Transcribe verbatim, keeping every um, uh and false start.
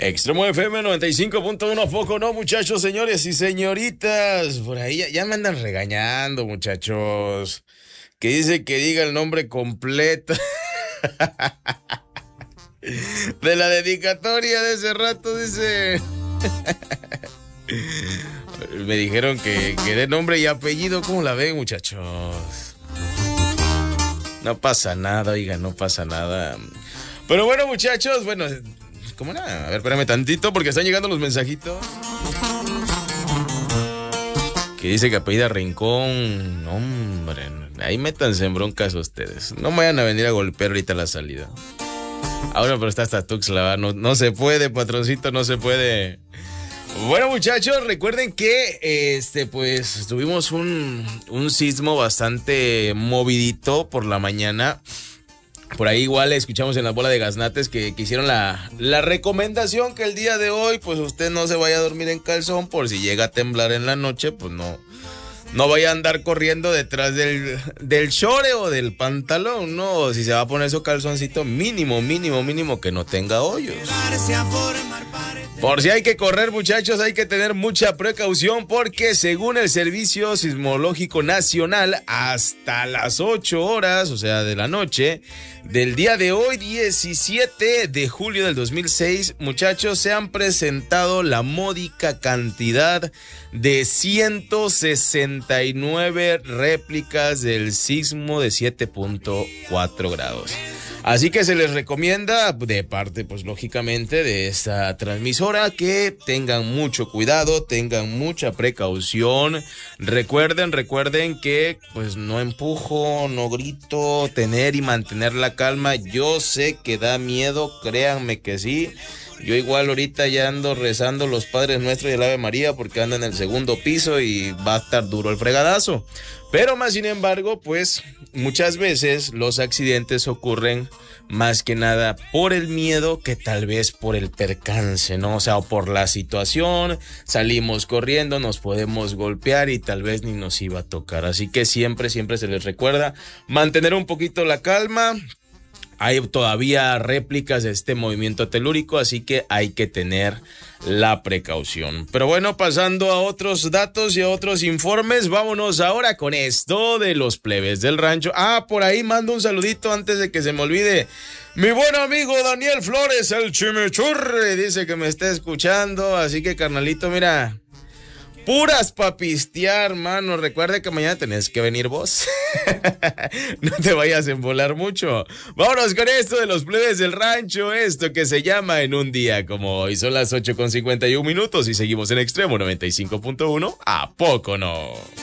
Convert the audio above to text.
Extremo F M noventa y cinco punto uno, ¿a poco no, muchachos, señores y señoritas? Por ahí ya, ya me andan regañando, muchachos. Que dice que diga el nombre completo de la dedicatoria de ese rato, dice. Me dijeron que, que dé nombre y apellido. ¿Cómo la ven, muchachos? No pasa nada, oiga, no pasa nada. Pero bueno, muchachos, bueno, ¿cómo nada? A ver, espérame tantito porque están llegando los mensajitos. Que dice que apellida Rincón. Hombre, ahí métanse en broncas ustedes. No me vayan a venir a golpear ahorita la salida. Ahora, pero está hasta Tuxtla, no, no se puede, patroncito, no se puede. Bueno, muchachos, recuerden que este pues tuvimos un, un sismo bastante movidito por la mañana. Por ahí igual escuchamos en la bola de gaznates que, que hicieron la, la recomendación que el día de hoy pues usted no se vaya a dormir en calzón por si llega a temblar en la noche, pues no, no vaya a andar corriendo detrás del, del short o del pantalón, ¿no? Si se va a poner su calzoncito, mínimo, mínimo, mínimo que no tenga hoyos. Por si hay que correr, muchachos, hay que tener mucha precaución porque según el Servicio Sismológico Nacional, hasta las ocho horas, o sea, de la noche, del día de hoy, diecisiete de julio del dos mil seis, muchachos, se han presentado la módica cantidad de ciento sesenta y nueve réplicas del sismo de siete punto cuatro grados. Así que se les recomienda, de parte, pues lógicamente, de esta transmisora, que tengan mucho cuidado, tengan mucha precaución. Recuerden, recuerden que, pues, no empujo, no grito, tener y mantener la calma. Yo sé que da miedo, créanme que sí. Yo igual ahorita ya ando rezando los Padres Nuestros y el Ave María porque ando en el segundo piso y va a estar duro el fregadazo. Pero más sin embargo, pues muchas veces los accidentes ocurren más que nada por el miedo que tal vez por el percance, ¿no? O sea, o por la situación, salimos corriendo, nos podemos golpear y tal vez ni nos iba a tocar. Así que siempre, siempre se les recuerda mantener un poquito la calma. Hay todavía réplicas de este movimiento telúrico, así que hay que tener la precaución. Pero bueno, pasando a otros datos y a otros informes, vámonos ahora con esto de los plebes del rancho. Ah, por ahí mando un saludito antes de que se me olvide. Mi buen amigo Daniel Flores, el chimichurri, dice que me está escuchando, así que carnalito, mira, puras pa' pistear, mano. Recuerda que mañana tenés que venir vos. No te vayas a embolar mucho. Vámonos con esto de los plebes del rancho, esto que se llama En un día como hoy. Son las ocho con cincuenta y un minutos y seguimos en Extremo noventa y cinco punto uno. ¿A poco no?